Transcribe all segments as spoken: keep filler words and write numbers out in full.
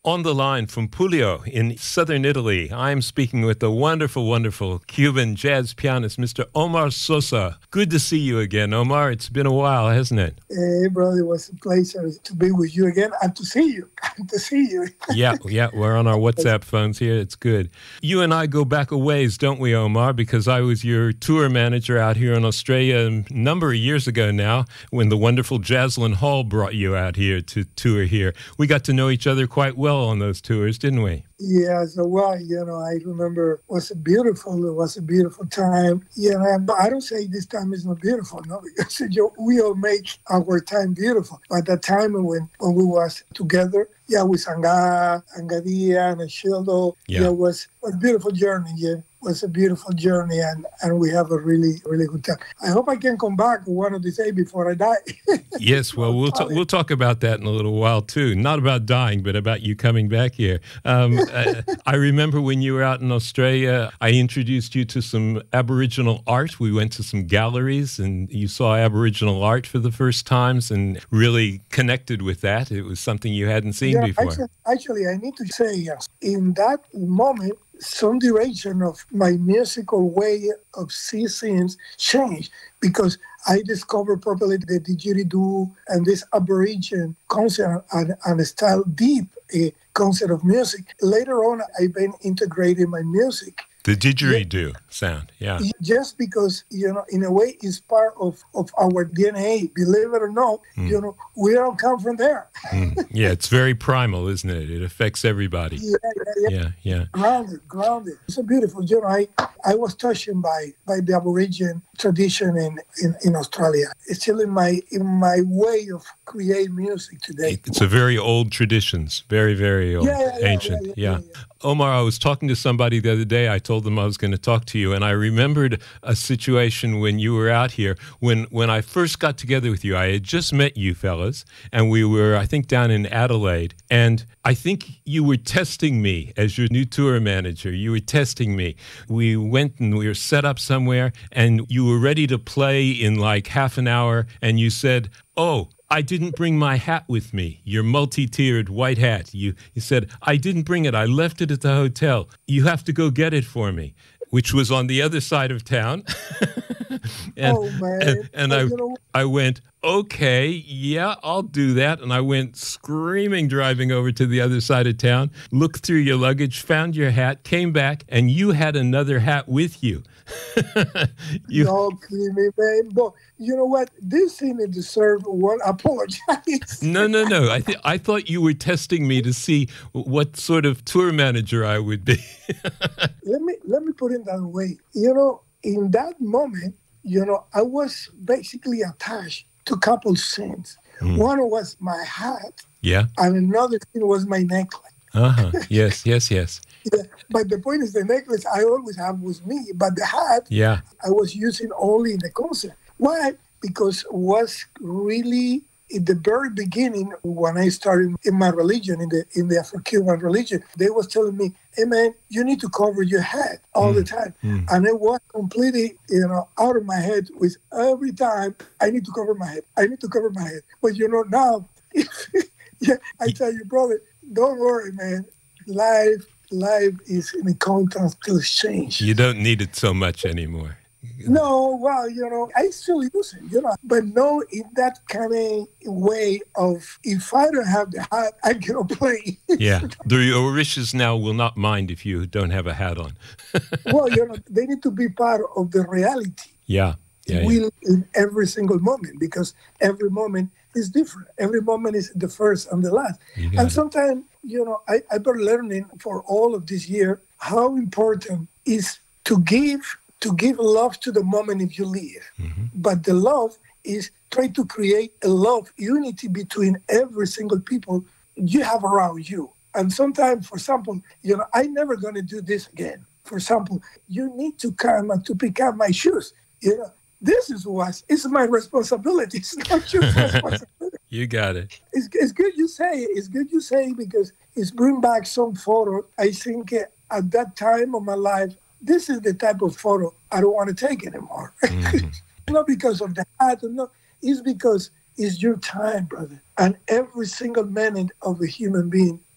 On the line from Puglia in southern Italy, I'm speaking with the wonderful, wonderful Cuban jazz pianist, Mister Omar Sosa. Good to see you again, Omar. It's been a while, hasn't it? Hey, brother, it was a pleasure to be with you again and to see you. And to see you. yeah, yeah, we're on our WhatsApp phones here. It's good. You and I go back a ways, don't we, Omar? Because I was your tour manager out here in Australia a number of years ago now when the wonderful Jaslyn Hall brought you out here to tour here. We got to know each other quite well on those tours, didn't we? Yeah, so well, you know, I remember it was a beautiful, it was a beautiful time. You know, but I don't say this time is not beautiful, no, because you know, we all make our time beautiful. But the time when, when we was together, yeah, with Sangha, Angadia, and Shildo, yeah, yeah, it was a beautiful journey, yeah. It was a beautiful journey, and, and we have a really, really good time. I hope I can come back one of these days before I die. Yes, well, we'll, ta- we'll talk about that in a little while, too. Not about dying, but about you coming back here. Um, uh, I remember when you were out in Australia, I introduced you to some Aboriginal art. We went to some galleries, and you saw Aboriginal art for the first times and really connected with that. It was something you hadn't seen yeah, before. Actually, actually, I need to say, yes, in that moment, some direction of my musical way of seeing things changed because I discovered properly the didgeridoo and this Aboriginal concept and, and style, deep uh, concept of music. Later on, I've been integrating my music. The didgeridoo yeah. sound, yeah. Just because, you know, in a way, it's part of, of our D N A. Believe it or not, mm. you know, we all come from there. mm. Yeah, it's very primal, isn't it? It affects everybody. Yeah, yeah, yeah. yeah, yeah. Grounded, grounded. It's a beautiful, you know, I, I was touched by, by the Aboriginal tradition in, in, in Australia. It's still in my in my way of creating music today. It's a very old traditions, very, very old, yeah, yeah, ancient, yeah, yeah, yeah. yeah, yeah. Omar, I was talking to somebody the other day. I told them I was going to talk to you, and I remembered a situation when you were out here. When when I first got together with you, I had just met you fellas, and we were, I think, down in Adelaide. And I think you were testing me as your new tour manager. You were testing me. We went and we were set up somewhere, and you were ready to play in like half an hour, and you said, oh, I didn't bring my hat with me, your multi-tiered white hat. You, you said, I didn't bring it. I left it at the hotel. You have to go get it for me, which was on the other side of town. and, oh, man. And, and I, you know, I went, okay, yeah, I'll do that. And I went screaming, driving over to the other side of town, looked through your luggage, found your hat, came back, and you had another hat with you. you Don't kidding me, man. But you know what? This thing deserves one apology. no, no, no. I th- I thought you were testing me to see what sort of tour manager I would be. let me let me put it that way. You know, in that moment, you know, I was basically attached to a couple of things. Mm. One was my hat. Yeah. And another thing was my necklace. Uh-huh. Yes, yes, yes. Yeah, but the point is the necklace I always have with me, but the hat yeah. I was using only in the concert. Why? Because it was really in the very beginning when I started in my religion, in the in the Afro-Cuban religion, they was telling me, hey man, you need to cover your head all mm. the time. Mm. And it was completely, you know, out of my head with every time I need to cover my head. I need to cover my head. But you know, now, yeah, I tell you, brother, don't worry, man. Life, life is in a constant change. You don't need it so much anymore. No, well, you know, I still use it, you know, but no, in that kind of way of if I don't have the hat, I cannot play. Yeah, the Orishas now will not mind if you don't have a hat on. Well, you know, they need to be part of the reality. Yeah, yeah, we yeah. in every single moment because every moment is different. Every moment is the first and the last. And sometimes, you know, I, I've been learning for all of this year how important is to give to give love to the moment if you live. Mm-hmm. But the love is try to create a love, unity between every single people you have around you. And sometimes, for example, you know, I'm never going to do this again. For example, you need to come and to pick up my shoes. You know, this is what it's my responsibility. It's not your responsibility. You got it. It's, it's good you say it. It's good you say it because it's bring back some photo. I think uh, at that time of my life, this is the type of photo I don't want to take anymore. Mm-hmm. Not because of the hat, no, it's because it's your time, brother. And every single minute of a human being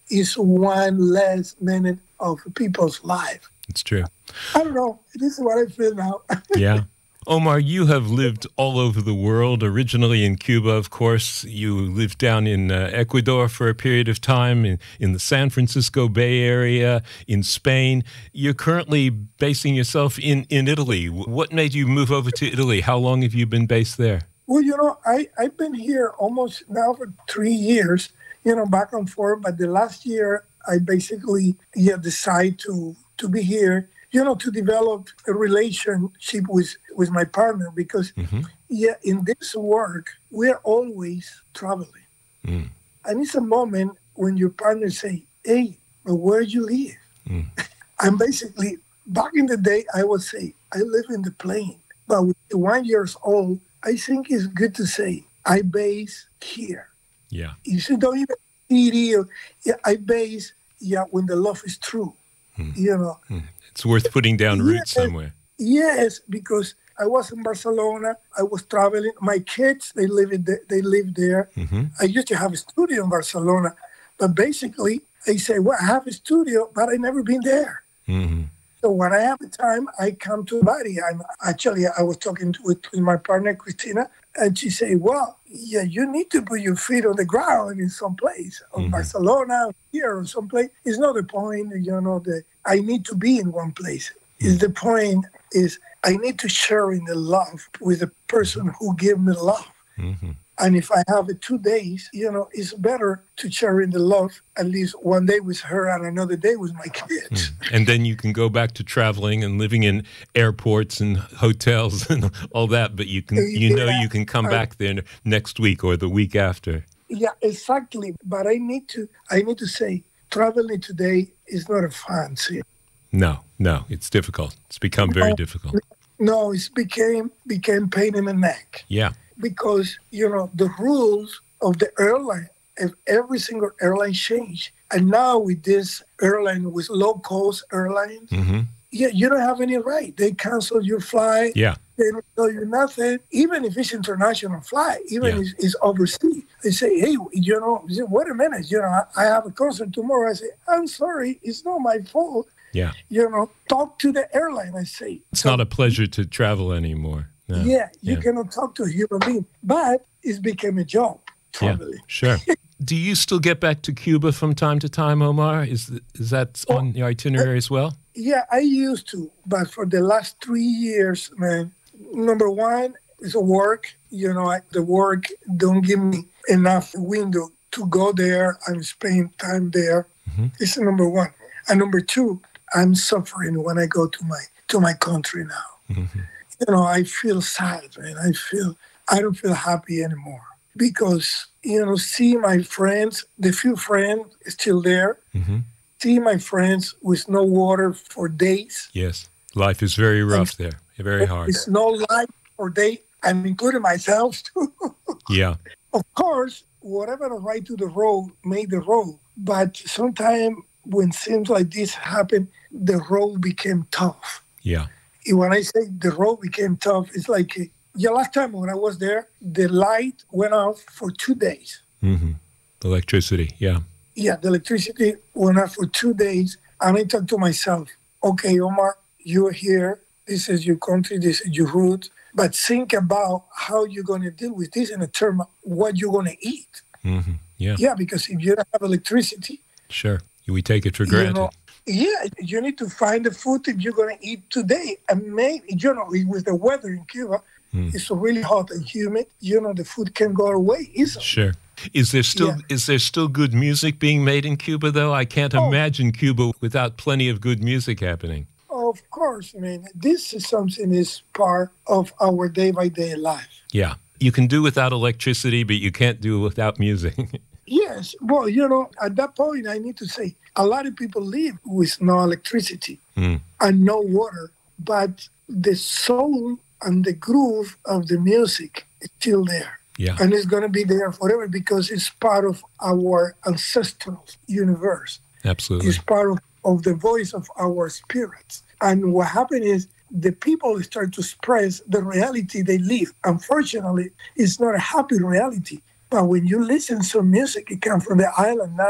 is one less minute of people's life. It's true. I don't know. This is what I feel now. Yeah. Omar, you have lived all over the world, originally in Cuba, of course. You lived down in uh, Ecuador for a period of time, in, in the San Francisco Bay Area, in Spain. You're currently basing yourself in, in Italy. What made you move over to Italy? How long have you been based there? Well, you know, I, I've been here almost now for three years, you know, back and forth. But the last year, I basically yeah, decided to, to be here, you know, to develop a relationship with, with my partner because, mm-hmm. yeah, in this work, we're always traveling. Mm. And it's a moment when your partner say, hey, but where you live? Mm. And basically, back in the day, I would say, I live in the plane. But with one years old, I think it's good to say, I base here. Yeah. You see, don't even city or, yeah, I base, yeah, when the love is true, mm. you know. Mm. It's worth putting down roots yes, somewhere. Yes, because I was in Barcelona. I was traveling. My kids, they live in the, they live there. Mm-hmm. I used to have a studio in Barcelona, but basically, I say, well, I have a studio, but I never been there. Mm-hmm. So when I have the time, I come to Bari. I'm actually I was talking to, with, with my partner Cristina, and she said, "Well, yeah, you need to put your feet on the ground in some place, in mm-hmm. Barcelona, here, or someplace. It's not the point, you know. The I need to be in one place. Mm-hmm. Is the point is I need to share in the love with the person who gave me love." Mm-hmm. And if I have it two days, you know, it's better to share in the love at least one day with her and another day with my kids. Mm. And then you can go back to traveling and living in airports and hotels and all that. But you can, you yeah, know, you can come I, back there next week or the week after. Yeah, exactly. But I need to, I need to say, traveling today is not a fancy. No, no, it's difficult. It's become very no, difficult. No, it's became became pain in the neck. Yeah. Because, you know, the rules of the airline, of every single airline changed. And now with this airline, with low-cost airlines, mm-hmm. yeah, you don't have any right. They cancel your flight. Yeah. They don't tell you nothing. Even if it's international flight, even yeah. if it's overseas, they say, hey, you know, wait a minute, you know, I, I have a concert tomorrow. I say, I'm sorry, it's not my fault. Yeah. You know, talk to the airline, I say. It's so, not a pleasure to travel anymore. No. Yeah, you yeah. cannot talk to a human being, but it's become a job, traveling. Yeah, sure. Do you still get back to Cuba from time to time, Omar? Is is that oh, on the itinerary I, as well? Yeah, I used to, but for the last three years, man, number one is work. You know, I, the work don't give me enough window to go there and spend time there. Mm-hmm. It's number one. And number two, I'm suffering when I go to my to my country now. Mm-hmm. You know, I feel sad, man. I feel, I don't feel happy anymore because, you know, see my friends, the few friends still there, mm-hmm. see my friends with no water for days. Yes. Life is very rough and there, very hard. It's no life for days. I'm including myself too. Yeah. Of course, whatever the right to the road made the road. But sometimes when things like this happen, the road became tough. Yeah. When I say the road became tough, it's like, yeah, last time when I was there, the light went off for two days. Mm-hmm. Electricity, yeah. Yeah, the electricity went off for two days. And I thought to myself, okay, Omar, you're here. This is your country. This is your roots. But think about how you're going to deal with this in a term of what you're going to eat. Mm-hmm. Yeah. Yeah, because if you don't have electricity. Sure. We take it for granted. You know, yeah, you need to find the food that you're going to eat today. And maybe, you know, with the weather in Cuba, mm. it's really hot and humid. You know, the food can go away easily. Sure. Is there still yeah. is there still good music being made in Cuba, though? I can't oh. imagine Cuba without plenty of good music happening. Of course, man. This is something is part of our day-by-day life. Yeah. You can do without electricity, but you can't do without music. Yes. Well, you know, at that point, I need to say, a lot of people live with no electricity mm. and no water, but the soul and the groove of the music is still there. Yeah. And it's going to be there forever because it's part of our ancestral universe. Absolutely. It's part of, of the voice of our spirits. And what happened is the people start to express the reality they live. Unfortunately, it's not a happy reality. But when you listen to music, it comes from the island now,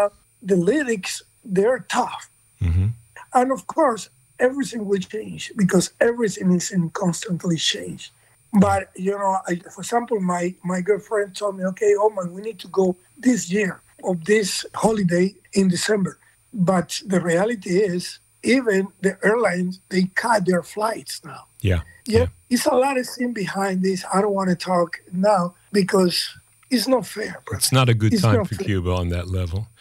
the lyrics, they're tough. Mm-hmm. And of course, everything will change because everything is in constantly change. But, you know, I, for example, my, my girlfriend told me, okay, Oman, we need to go this year of this holiday in December. But the reality is, even the airlines, they cut their flights now. Yeah. Yeah. yeah. It's a lot of thing behind this. I don't want to talk now because it's not fair. Brother. It's not a good it's time for fair. Cuba on that level.